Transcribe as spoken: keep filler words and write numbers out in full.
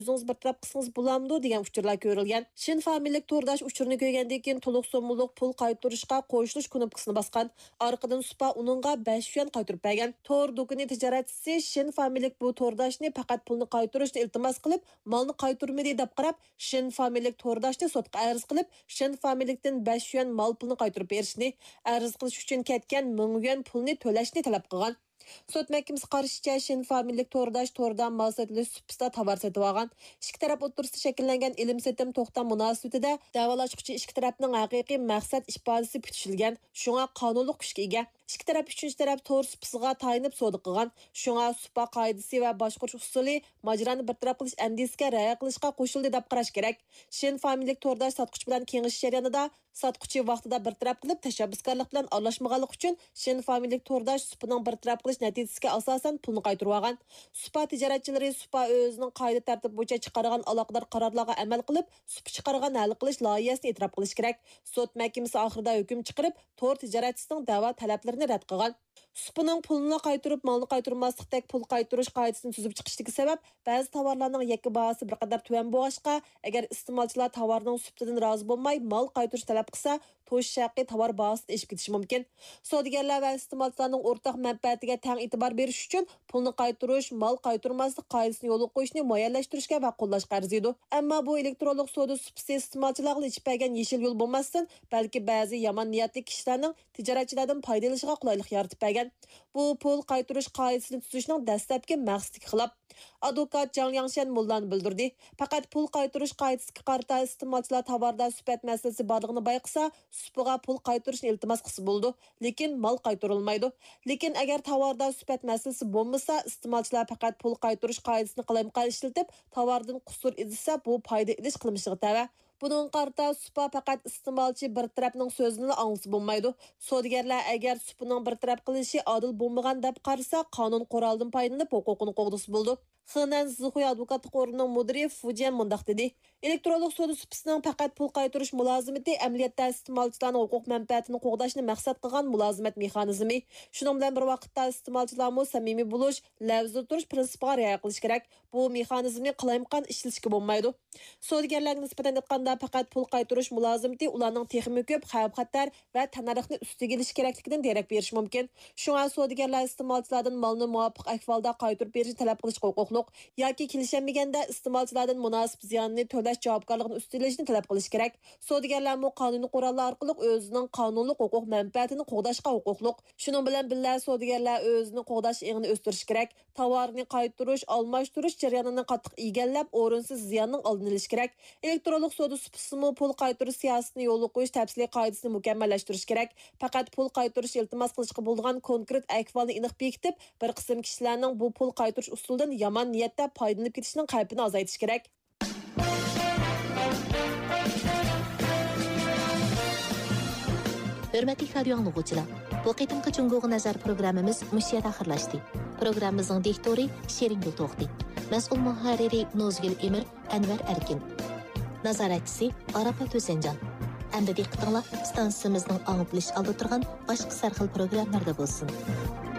o'zingiz bir taraf qilsangiz bo'lamdi degan uchurlar ko'rilgan. Shin familiyalik to'rdosh uchurini ko'rgandan keyin to'liq so'mliq pul qaytarishga qo'shilish knopkasini bosgan. Orqadan Supa uningga besh yuan qaytarib bergan. Tor do'koni tijoratchisi Shin familiyalik bu to'rdoshni faqat pulni qaytarishni iltimos qilib, malni qaytarmadi deb qarab, Shin familiyalik to'rdoshni sotga arz qilib, Shin familiyalikdan besh yuan mal pulni qaytarib berishni, arz qilish uchun ketgan ming yuan pulni to'lashni talab qilgan. Sot mahkamasi qarashicha Shin familiyalik to'rdosh to'rdan mal sotilish supsida tovar sotib olgan. Ikki taraf o'rtasida shakllangan ilm-setim to'xtam munosabatida davolashuvchi ikki tarafning haqiqiy maqsad ifodasi bitishilgan. Shunga qonunliq kuchga ega. İki taraf üçüncü taraf to'g'ri supisiga tayinib savdo qilgan. Shunga supa qoidasi va boshqarish usuli majrani bir taraf qilish andisiga rioya qilishga qo'shildi deb qarash kerak. Shin familiyalik to'rdosh sotquchi bilan kengashish jarayonida sotquchi vaqtida bir taraf qilib tashabbuskorlik bilan aralashmaganlik uchun Shin familiyalik to'rdosh supining bir taraf qilish natijasiga asosan pulni qaytarib olgan. Supa tijoratchilari supa o'zining qoida tartib bo'yicha chiqargan aloqador qarorlarga amal qilib, supa chiqargan hal qilish loyihasini e'tirof qilish kerak. Sud mahkamasi oxirida hukm chiqarib, to'r tijoratchisining da'vo talablarini rad qilgan. Supaning pulni qaytarib, malni qaytarmaslikdek pul qaytarish qoidasini tuzib chiqishdagi sabab ba'zi tovarlarning yakka bahasi bir qadar tuvan bo'lishqa, agar iste'molchilar tovarning suptidan rozi bo'lmay mal qaytarish talab qilsa, to'sh shaqiy tovar bahasini eshib ketishi mumkin. Savdogarlar va iste'molchilarning o'rtaq manfaatiga teng e'tibor berish uchun pulni qaytarish, mal qaytarmaslik qoidasini yo'lga qo'yishni muayyanlashtirishga va qo'llashga arziydi. Ammo bu elektronlik savdo supisi iste'molchilarga yechib bergan yeshil yo'l bo'lmasdan, balki ba'zi yomon niyatli kishilarning tijoratchilardan foydalanishiga qulaylik yaratib bergan. Bu pul qaytarish qoidasini tuzishning dastlabki maqsadiga xilof. Advokat Jang Yangshan Mullan bildirdi. Faqat pul qaytarish qoidasiga qarata iste'molchilar tovarda sifat masalasi borligini bayqasa, supaga pul qaytarishni iltimos qilsa bo'ldi, lekin mal qaytarilmaydi. Lekin agar tovarda sifat masalasi bo'lmasa, iste'molchilar faqat pul qaytarish qoidasini qalamqa ishlatib, tovardan qusur edilsa, bu foyda edish qilmishiga tava. Bunun qarta supa faqat iste'molchi bir tarafning so'zini anglasa bo'lmaydi. Savdogarlar agar supaning bir taraf qilishi adil bo'lmagan deb qarasa, qonun qurolidan foydalanib huquqini qo'g'disi bo'ldi. Xenan Zixuy advokatlik o'rnining mudiri Fujian mundaq dedi. Elektronlik savdo supisining faqat pul qaytarish mulozimati amaliyotda iste'molchilarning huquq manfaatini qo'g'dashni maqsad qilgan mulozimat mexanizmi. Shuning bilan bir vaqtda iste'molchilarning samimiy bo'lish, lafzli turish prinsipiga rioya qilish kerak. Bu mexanizmni qalamqon ishlatishga bo'lmaydi. Savdogarlarga nisbatan aytganda faqat pul qaytarish mulozimati ularning texnik ko'p xavf-xatar va tanarixni ustiga olish kerakligidan derak berish mumkin. Shunga savdogarlar iste'molchilardan malni muvofiq ahvolda qaytarib berishni talab qilish huquqliq yoki kelishamaganda iste'molchilardan munosib ziyonni to'lash javobgarligini ustilashni talab qilish kerak. Savdogarlar bu qonuniy qurollar orqali o'zining qonunli huquq manfaatini qo'g'dashga huquqliq. Shuning bilan birga savdogarlar o'zini qo'g'dash eg'ini o'stirish kerak. Tovarni qaytarish, almashtirish jarayonini qattiq egallab, o'rinsiz ziyonning oldini olish kerak. Elektronlik savdo supasini pul qaytarish siyosatini yo'lga qo'yish tafsiliy qoidasini mukammallashtirish kerak. Faqat pul qaytarish iltimos qilishga bo'lgan konkret ahvolni aniq bekitib, bir qism kishilarning bu pul qaytarish usulidan yomon niyatda foydalanib ketishining xavfini azaytish kerak. Hörmətli radio dinləyicilər, bu qitimqi Cungo'ga nazar proqramımız müşiyat axırlaşdı. Proqramımızın diktori Şerin Gültoğdi. Məsul muharriri Nozgül Emir, Ənvər Erkin. Nazaratçisi Arafat Özəncan. Əmdə diqqətinizlər stansiyamızın anlatılış aldı turğan başqa sərxil proqramlarda bolsun.